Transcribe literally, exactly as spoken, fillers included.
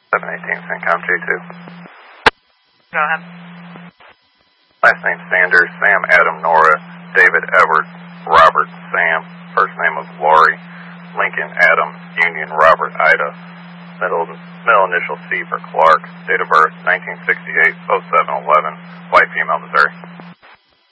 seven eighteen CENTCOM J two. Go ahead. Last name Sanders, Sam, Adam, Nora, David, Edward, Robert, Sam, first name of Lori, Lincoln, Adam, Union, Robert, Ida, middle, middle initial C for Clark, date of birth nineteen sixty-eight, oh seven eleven, white, female, Missouri.